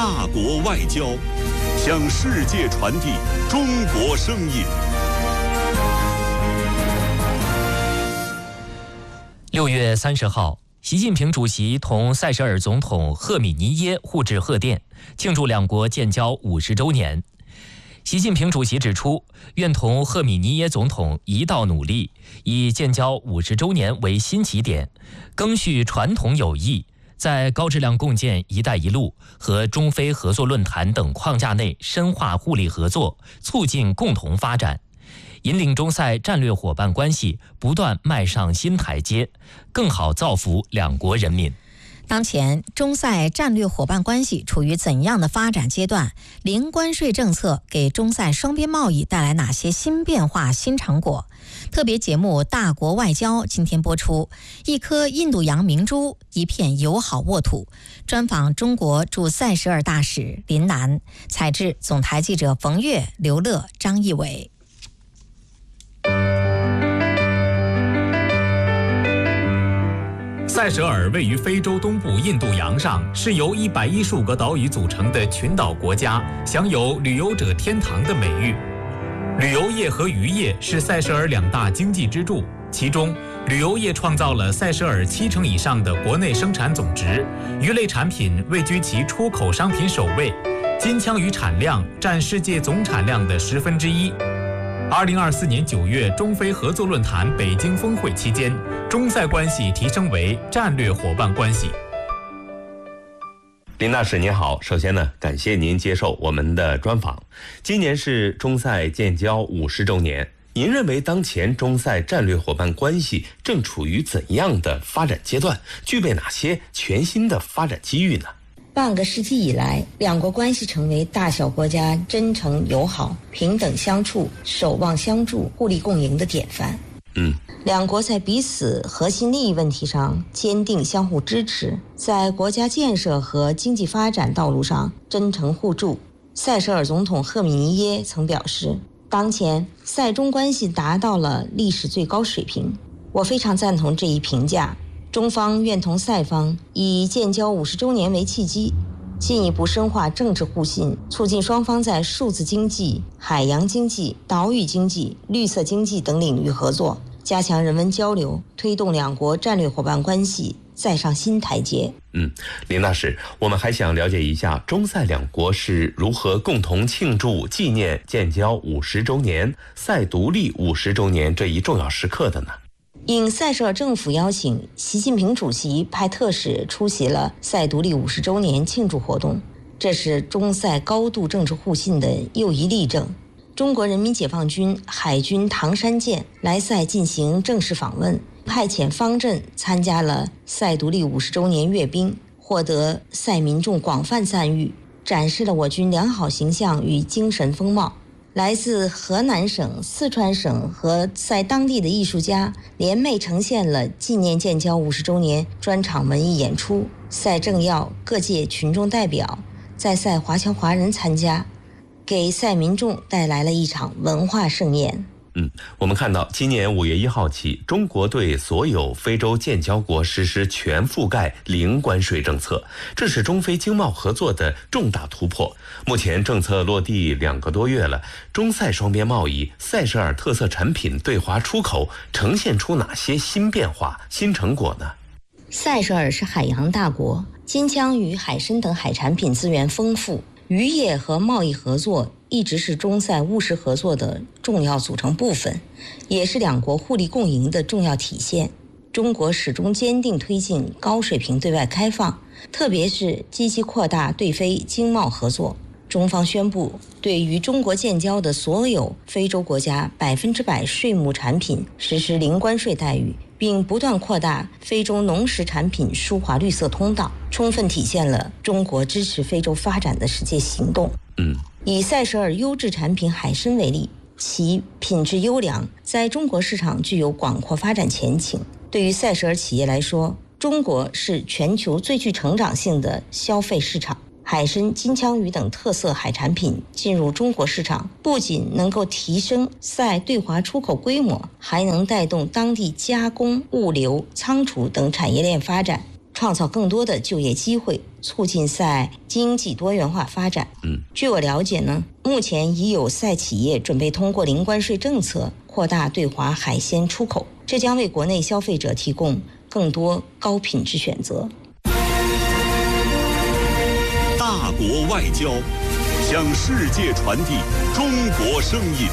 大国外交，向世界传递中国声音。 6月30号，习近平主席同塞舌尔总统赫米尼耶互致贺电，庆祝两国建交50周年。习近平主席指出，愿同赫米尼耶总统一道努力，以建交50周年为新起点，赓续传统友谊，在高质量共建“一带一路”和中非合作论坛等框架内深化互利合作，促进共同发展，引领中塞战略伙伴关系不断迈上新台阶，更好造福两国人民。 当前中塞战略伙伴关系处于怎样的发展阶段？零关税政策给中塞双边贸易带来哪些新变化、新成果？特别节目《大国外交》今天播出，一颗印度洋明珠，一片友好沃土。专访中国驻塞舌尔大使林楠，采制总台记者冯月、刘乐、张义伟。 塞舌尔位于非洲东部印度洋上，是由115个岛屿组成的群岛国家，享有旅游者天堂的美誉。旅游业和渔业是塞舌尔两大经济支柱，其中旅游业创造了塞舌尔70%以上的国内生产总值，鱼类产品位居其出口商品首位，金枪鱼产量占世界总产量的1/10。2024年9月，中非合作论坛北京峰会期间，中塞关系提升为战略伙伴关系。 林大使您好，首先呢，感谢您接受我们的专访。今年是中塞建交50周年，您认为当前中塞战略伙伴关系正处于怎样的发展阶段？具备哪些全新的发展机遇呢？ 半个世纪以来，两国关系成为大小国家真诚友好、平等相处、守望相助、互利共赢的典范。两国在彼此核心利益问题上坚定相互支持，在国家建设和经济发展道路上真诚互助。塞舌尔总统赫米尼耶曾表示，当前塞中关系达到了历史最高水平。我非常赞同这一评价。中方愿同塞方以建交50周年为契机，进一步深化政治互信，促进双方在数字经济、海洋经济、岛屿经济、绿色经济等领域合作，加强人文交流，推动两国战略伙伴关系再上新台阶。 林大使，我们还想了解一下中塞两国是如何共同庆祝纪念建交50周年、塞独立50周年这一重要时刻的呢？ 应塞舌尔政府邀请，习近平主席派特使出席了塞独立50周年庆祝活动，这是中塞高度政治互信的又一例证。中国人民解放军海军唐山舰来塞进行正式访问，派遣方阵参加了塞独立50周年阅兵，获得塞民众广泛赞誉，展示了我军良好形象与精神风貌。来自河南省、四川省和塞当地的艺术家联袂呈现了纪念建交50周年专场文艺演出，塞政要各界群众代表、在塞华侨华人参加，给塞民众带来了一场文化盛宴。 我们看到今年5月1号起，中国对所有非洲建交国实施全覆盖零关税政策，这是中非经贸合作的重大突破。目前政策落地2个多月了，中塞双边贸易、塞舌尔特色产品对华出口呈现出哪些新变化、新成果呢？ 塞舌尔是海洋大国，金枪鱼、海参等海产品资源丰富，渔业和贸易合作一直是中塞务实合作的重要组成部分，也是两国互利共赢的重要体现。中国始终坚定推进高水平对外开放，特别是积极扩大对非经贸合作。中方宣布，对与中国建交的所有非洲国家100%税目产品实施零关税待遇，并不断扩大非洲农食产品输华绿色通道，充分体现了中国支持非洲发展的实际行动。以塞舌尔优质产品海参为例，其品质优良，在中国市场具有广阔发展前景。对于塞舌尔企业来说，中国是全球最具成长性的消费市场。海参、金枪鱼等特色海产品进入中国市场，不仅能够提升塞对华出口规模，还能带动当地加工、物流、仓储等产业链发展。 创造更多的就业机会，促进赛经济多元化发展。据我了解呢，目前已有赛企业准备通过零关税政策扩大对华海鲜出口，这将为国内消费者提供更多高品质选择。 大国外交，向世界传递中国声音。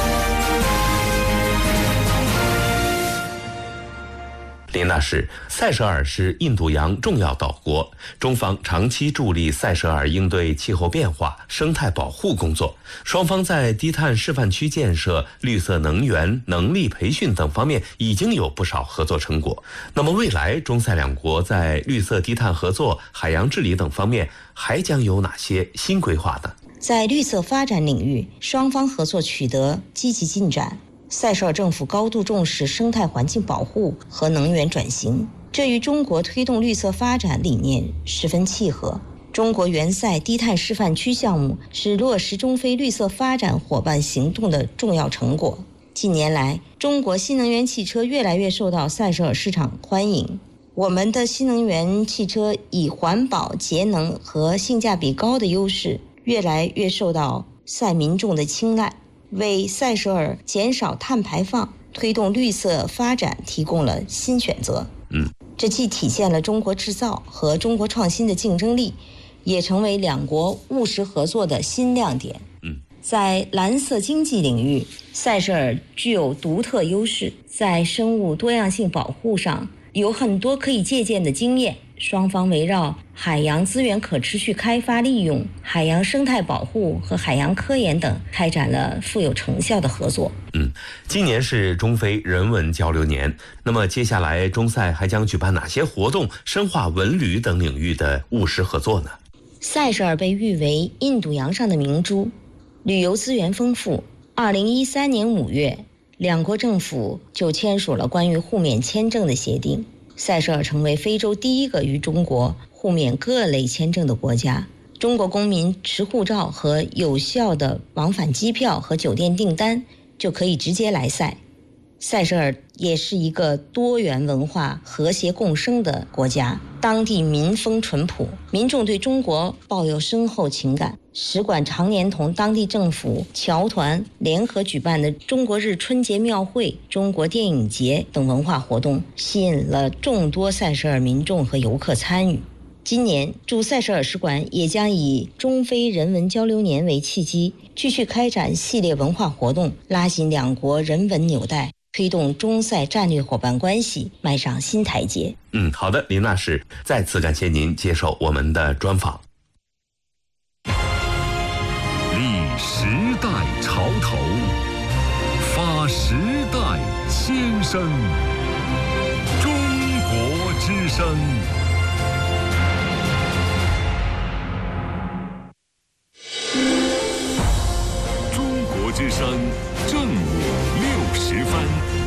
林大使，塞舌尔是印度洋重要岛国，中方长期助力塞舌尔应对气候变化、生态保护工作。双方在低碳示范区建设、绿色能源、能力培训等方面已经有不少合作成果。那么未来中塞两国在绿色低碳合作、海洋治理等方面还将有哪些新规划呢？ 在绿色发展领域，双方合作取得积极进展。塞舌尔政府高度重视生态环境保护和能源转型，这与中国推动绿色发展理念十分契合。中国援塞低碳示范区项目是落实中非绿色发展伙伴行动的重要成果。近年来，中国新能源汽车越来越受到塞舌尔市场欢迎。我们的新能源汽车以环保、节能和性价比高的优势，越来越受到塞民众的青睐，为塞舌尔减少碳排放、推动绿色发展提供了新选择。这既体现了中国制造和中国创新的竞争力，也成为两国务实合作的新亮点。在蓝色经济领域，塞舌尔具有独特优势，在生物多样性保护上有很多可以借鉴的经验。双方围绕海洋资源可持续开发利用、海洋生态保护和海洋科研等开展了富有成效的合作。 今年是中非人文交流年，那么接下来中塞还将举办哪些活动，深化文旅等领域的务实合作呢？ 塞舌尔被誉为印度洋上的明珠，旅游资源丰富。2013年5月，两国政府就签署了关于互免签证的协定。塞舌尔成为非洲第一个与中国互免各类签证的国家。中国公民持护照和有效的往返机票和酒店订单就可以直接来塞。塞舌尔也是一个多元文化和谐共生的国家，当地民风淳朴，民众对中国抱有深厚情感。使馆常年同当地政府、侨团联合举办的中国日春节庙会、中国电影节等文化活动，吸引了众多塞舌尔民众和游客参与。今年驻塞舌尔使馆也将以中非人文交流年为契机，继续开展系列文化活动，拉紧两国人文纽带，推动中塞战略伙伴关系迈上新台阶。 好的，林大使，再次感谢您接受我们的专访。 立时代潮头，发时代先声，中国之声。中国之声正午60分。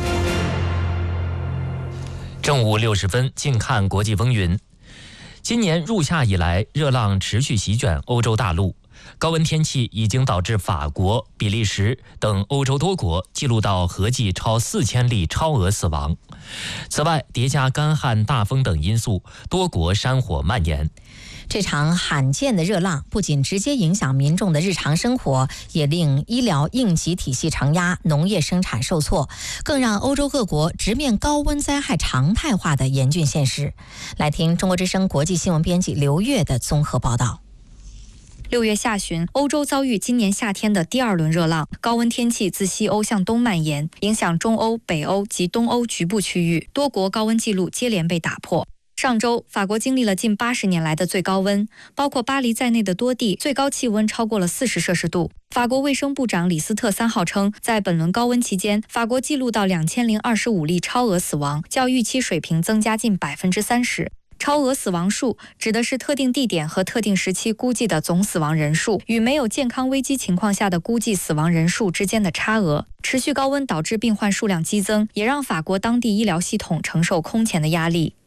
正午60分，近看国际风云。今年入夏以来，热浪持续席卷欧洲大陆，高温天气已经导致法国、比利时等欧洲多国记录到合计超4000例超额死亡。此外，叠加干旱、大风等因素，多国山火蔓延。 这场罕见的热浪不仅直接影响民众的日常生活，也令医疗应急体系承压，农业生产受挫，更让欧洲各国直面高温灾害常态化的严峻现实。来听中国之声国际新闻编辑刘越的综合报道。 6月下旬，欧洲遭遇今年夏天的第2轮热浪，高温天气自西欧向东蔓延，影响中欧、北欧及东欧局部区域，多国高温记录接连被打破。上周，法国经历了近80年来的最高温，包括巴黎在内的多地最高气温超过了40摄氏度。法国卫生部长李斯特3号称，在本轮高温期间，法国记录到2025例超额死亡，较预期水平增加近30%。超额死亡数指的是特定地点和特定时期估计的总死亡人数与没有健康危机情况下的估计死亡人数之间的差额。持续高温导致病患数量激增，也让法国当地医疗系统承受空前的压力。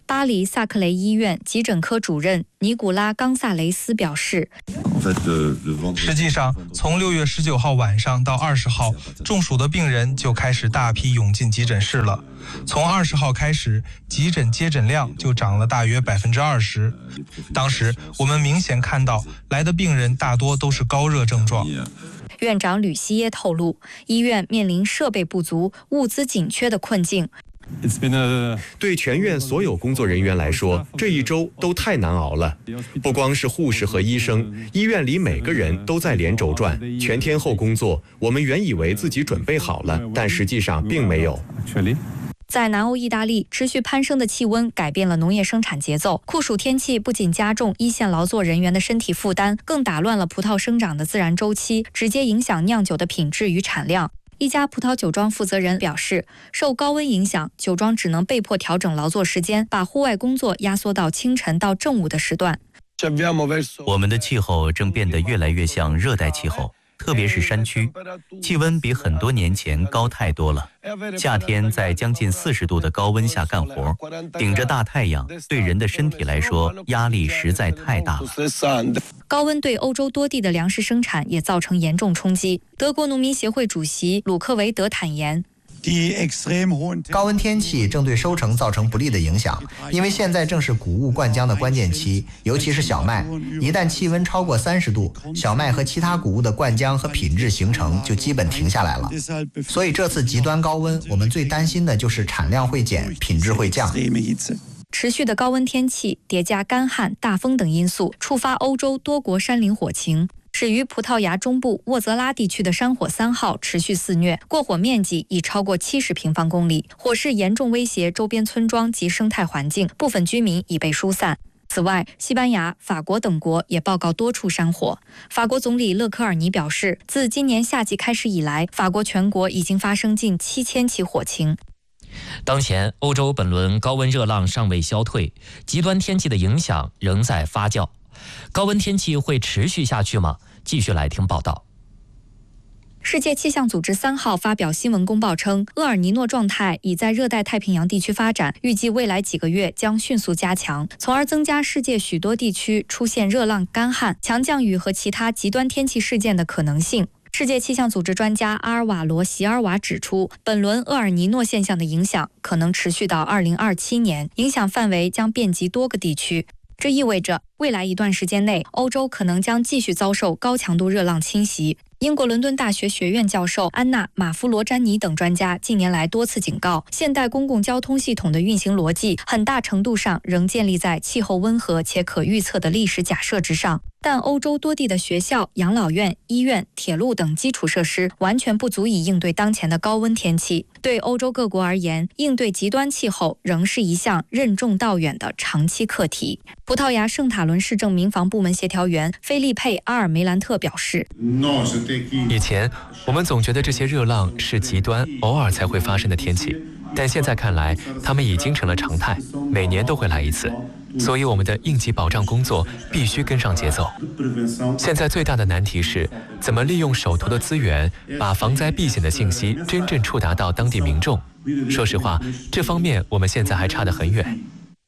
巴黎萨克雷医院急诊科主任尼古拉·冈萨雷斯表示， 实际上，从6月19号晚上到20号，中暑的病人就开始大批涌进急诊室了。从20号开始，急诊接诊量就涨了大约20%。当时我们明显看到，来的病人大多都是高热症状。 院长吕希耶透露，医院面临设备不足、物资紧缺的困境。 对全院所有工作人员来说，这一周都太难熬了。不光是护士和医生，医院里每个人都在连轴转，全天候工作。我们原以为自己准备好了，但实际上并没有。 在南欧意大利，持续攀升的气温改变了农业生产节奏。酷暑天气不仅加重一线劳作人员的身体负担，更打乱了葡萄生长的自然周期，直接影响酿酒的品质与产量。一家葡萄酒庄负责人表示，受高温影响，酒庄只能被迫调整劳作时间，把户外工作压缩到清晨到正午的时段。 我们的气候正变得越来越像热带气候，特别是山区，气温比很多年前高太多了。夏天在将近40度的高温下干活，顶着大太阳，对人的身体来说压力实在太大了。 高温对欧洲多地的粮食生产也造成严重冲击。德国农民协会主席鲁克维德坦言， 高温天气正对收成造成不利的影响，因为现在正是谷物灌浆的关键期，尤其是小麦。一旦气温超过30度，小麦和其他谷物的灌浆和品质形成就基本停下来了。所以这次极端高温，我们最担心的就是产量会减，品质会降。 持续的高温天气叠加干旱、大风等因素，触发欧洲多国山林火情。始于葡萄牙中部沃泽拉地区的山火3号持续肆虐，过火面积已超过70平方公里，火势严重威胁周边村庄及生态环境，部分居民已被疏散。此外，西班牙、法国等国也报告多处山火。法国总理勒科尔尼表示，自今年夏季开始以来，法国全国已经发生近7000起火情。 当前，欧洲本轮高温热浪尚未消退，极端天气的影响仍在发酵。高温天气会持续下去吗？继续来听报道。 世界气象组织3号发表新闻公报称，厄尔尼诺状态已在热带太平洋地区发展，预计未来几个月将迅速加强，从而增加世界许多地区出现热浪、干旱、强降雨和其他极端天气事件的可能性。世界气象组织专家阿尔瓦罗·席尔瓦指出，本轮厄尔尼诺现象的影响可能持续到2027年，影响范围将遍及多个地区。这意味着未来一段时间内，欧洲可能将继续遭受高强度热浪侵袭。英国伦敦大学学院教授安娜·马夫罗詹尼等专家近年来多次警告，现代公共交通系统的运行逻辑很大程度上仍建立在气候温和且可预测的历史假设之上。但欧洲多地的学校、养老院、医院、铁路等基础设施完全不足以应对当前的高温天气。对欧洲各国而言，应对极端气候仍是一项任重道远的长期课题。葡萄牙圣塔伦市政民防部门协调员菲利佩·阿尔梅兰特表示， 以前我们总觉得这些热浪是极端偶尔才会发生的天气，但现在看来，它们已经成了常态，每年都会来一次。所以我们的应急保障工作必须跟上节奏。现在最大的难题是怎么利用手头的资源，把防灾避险的信息真正触达到当地民众。说实话，这方面我们现在还差得很远。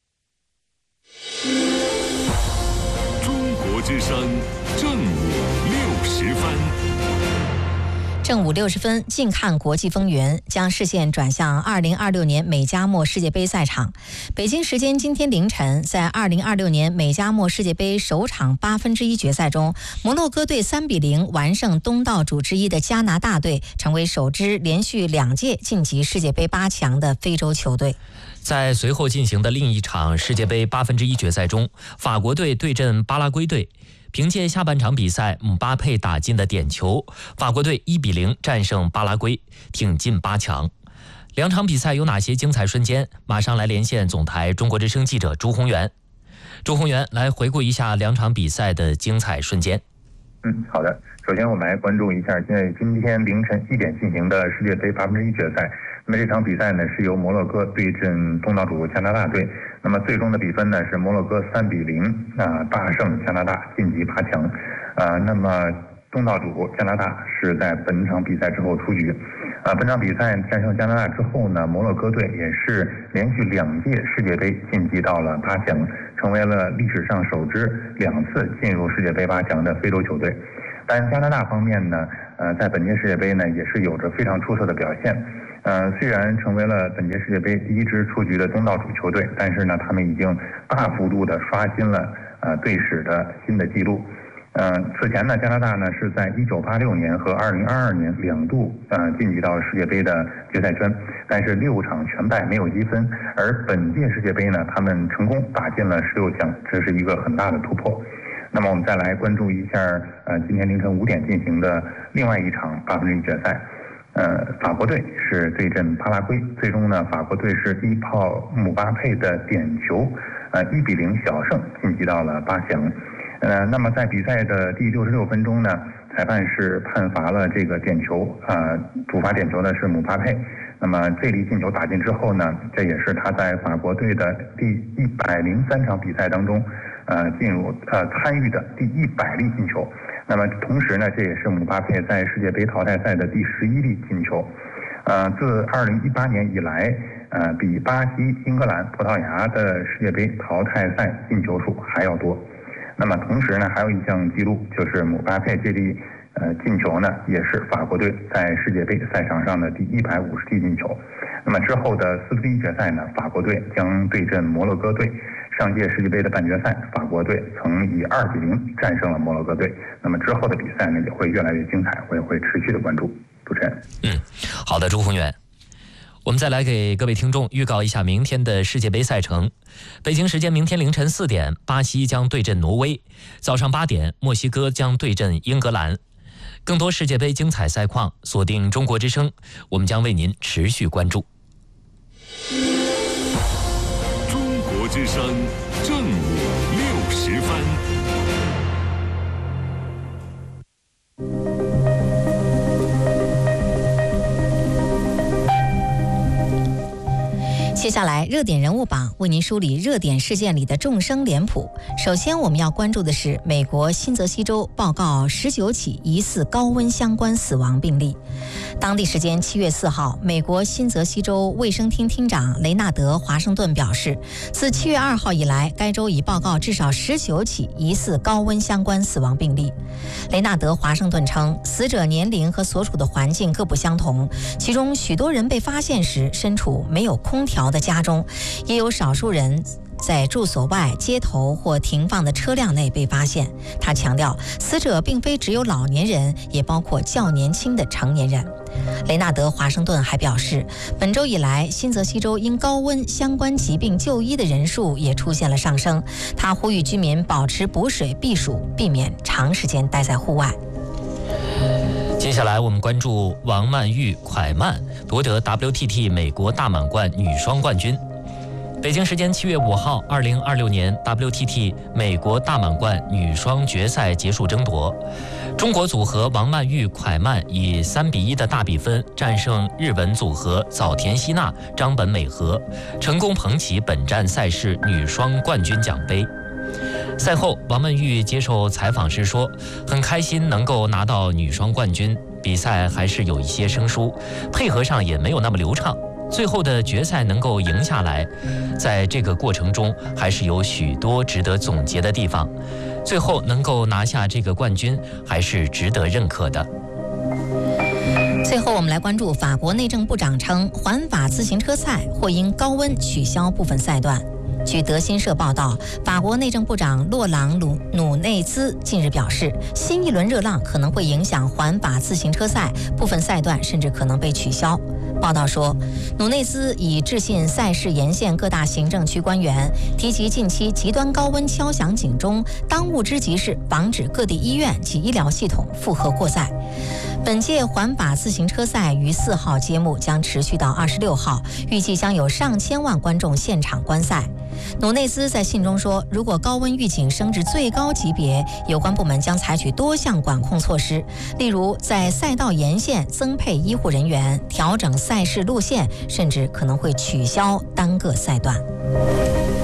中国之声正午60分。 正午60分，近看国际风云，将视线转向2026年美加墨世界杯赛场。北京时间今天凌晨，在2026年美加墨世界杯首场1/8决赛中，摩洛哥队3-0完胜东道主之一的加拿大队，成为首支连续2届晋级世界杯8强的非洲球队。 在随后进行的另一场世界杯1/8决赛中，法国队对阵巴拉圭队。凭借下半场比赛姆巴佩打进的点球，法国队1-0战胜巴拉圭，挺进8强。两场比赛有哪些精彩瞬间？马上来连线总台中国之声记者朱宏元。朱宏元来回顾一下两场比赛的精彩瞬间。 好的。首先我们来关注一下今天凌晨1点进行的世界杯1/8决赛。那么这场比赛呢是由摩洛哥对阵东道主加拿大队。那么最终的比分呢是摩洛哥3-0大胜加拿大，晋级8强。那么东道主加拿大是在本场比赛之后出局。 本场比赛战胜加拿大之后呢，摩洛哥队也是连续2届世界杯晋级到了8强，成为了历史上首支2次进入世界杯8强的非洲球队。但加拿大方面呢，在本届世界杯呢也是有着非常出色的表现。虽然成为了本届世界杯第1支出局的东道主球队，但是呢，他们已经大幅度的刷新了队史的新的纪录。此前呢，加拿大呢是在1986年和2022年2度晋级到了世界杯的决赛圈，但是6场全败，没有积分。而本届世界杯呢，他们成功打进了16强，这是一个很大的突破。那么我们再来关注一下今天凌晨5点进行的另外一场1/8决赛。法国队是对阵巴拉圭，最终呢，法国队是依靠姆巴佩的点球，1-0小胜晋级到了8强。那么在比赛的第66分钟呢，裁判是判罚了这个点球，主罚点球的是姆巴佩。那么这粒进球打进之后呢，这也是他在法国队的第103场比赛当中，参与的第100粒进球。那么同时呢，这也是姆巴佩在世界杯淘汰赛的第11粒进球。自2018年以来，比巴西、英格兰、葡萄牙的世界杯淘汰赛进球数还要多。那么同时呢，还有一项记录，就是姆巴佩这粒进球呢，也是法国队在世界杯赛场上的第150粒进球。那么之后的4+1决赛呢，法国队将对阵摩洛哥队。上届世界杯的半决赛，法国队曾以2-0战胜了摩洛哥队。那么之后的比赛呢，也会越来越精彩，我也会持续的关注。主持人， 好的，朱宏远。我们再来给各位听众预告一下明天的世界杯赛程。北京时间明天凌晨4点，巴西将对阵挪威；早上8点，墨西哥将对阵英格兰。更多世界杯精彩赛况，锁定中国之声，我们将为您持续关注。 中国之声正午60分。 接下来热点人物榜为您梳理热点事件里的众生脸谱。首先我们要关注的是美国新泽西州报告19起疑似高温相关死亡病例。当地时间7月4号，美国新泽西州卫生厅厅长雷纳德·华盛顿表示，自7月2号以来，该州已报告至少19起疑似高温相关死亡病例。雷纳德·华盛顿称，死者年龄和所处的环境各不相同，其中许多人被发现时身处没有空调的家中，也有少数人在住所外、街头或停放的车辆内被发现。他强调，死者并非只有老年人，也包括较年轻的成年人。雷纳德·华盛顿还表示，本周以来，新泽西州因高温相关疾病就医的人数也出现了上升。他呼吁居民保持补水避暑，避免长时间待在户外。 接下来我们关注王曼玉、蒯曼夺得 WTT 美国大满贯女双冠军。北京时间7月5号，2026年 WTT 美国大满贯女双决赛结束争夺，中国组合王曼玉、蒯曼以3-1的大比分战胜日本组合早田希娜、张本美和，成功捧起本站赛事女双冠军奖杯。赛后，王曼玉接受采访时说，很开心能够拿到女双冠军，比赛还是有一些生疏，配合上也没有那么流畅，最后的决赛能够赢下来，在这个过程中还是有许多值得总结的地方，最后能够拿下这个冠军还是值得认可的。 最后我们来关注法国内政部长称，环法自行车赛或因高温取消部分赛段。据德新社报道，法国内政部长洛朗努内兹近日表示，新一轮热浪可能会影响环法自行车赛，部分赛段甚至可能被取消。报道说，努内兹已致信赛事沿线各大行政区官员，提及近期极端高温敲响警钟，当务之急是防止各地医院及医疗系统负荷过载。本届环法自行车赛于4号揭幕，将持续到26号，预计将有上千万观众现场观赛。努内兹在信中说，如果高温预警升至最高级别，有关部门将采取多项管控措施，例如在赛道沿线增配医护人员，调整赛事路线，甚至可能会取消单个赛段。